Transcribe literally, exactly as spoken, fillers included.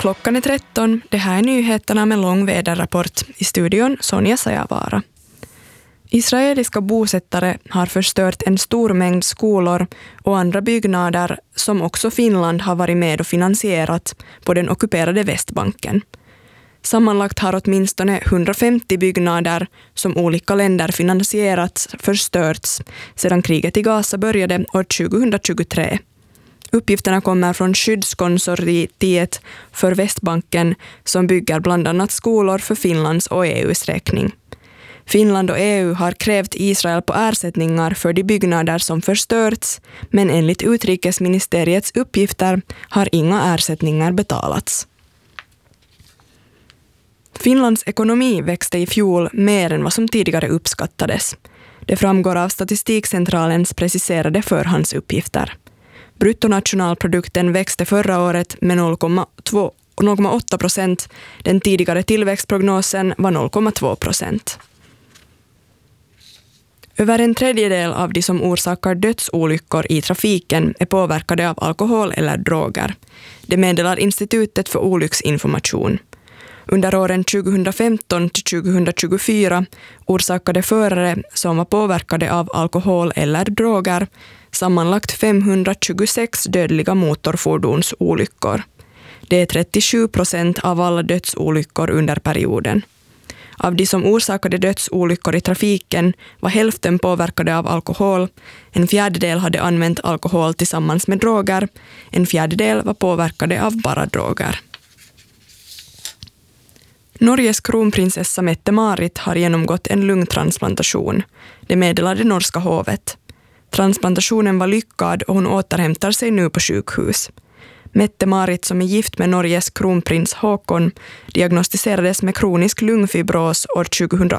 Klockan är tretton. Det här är nyheterna med lång väderrapport. I studion Sonja Sajavara. Israeliska bosättare har förstört en stor mängd skolor och andra byggnader som också Finland har varit med och finansierat på den ockuperade Västbanken. Sammanlagt har åtminstone hundrafemtio byggnader som olika länder finansierat förstörts sedan kriget i Gaza började år tjugohundratjugotre. Uppgifterna kommer från skyddskonsortiet för Västbanken som bygger bland annat skolor för Finlands och E U:s räkning. Finland och E U har krävt Israel på ersättningar för de byggnader som förstörts, men enligt utrikesministeriets uppgifter har inga ersättningar betalats. Finlands ekonomi växte i fjol mer än vad som tidigare uppskattades. Det framgår av Statistikcentralens preciserade förhandsuppgifter. Bruttonationalprodukten växte förra året med noll komma åtta procent. Den tidigare tillväxtprognosen var noll komma två procent. Över en tredjedel av de som orsakar dödsolyckor i trafiken är påverkade av alkohol eller droger. Det meddelar Institutet för olycksinformation. Under åren tjugohundrafemton till tjugohundratjugofyra orsakade förare som var påverkade av alkohol eller droger sammanlagt femhundratjugosex dödliga motorfordonsolyckor. Det är trettiosju procent av alla dödsolyckor under perioden. Av de som orsakade dödsolyckor i trafiken var hälften påverkade av alkohol, en fjärdedel hade använt alkohol tillsammans med droger, en fjärdedel var påverkade av bara droger. Norges kronprinsessa Mette-Marit har genomgått en lungtransplantation. Det meddelade norska hovet. Transplantationen var lyckad och hon återhämtar sig nu på sjukhus. Mette-Marit, som är gift med Norges kronprins Håkon, diagnostiserades med kronisk lungfibros år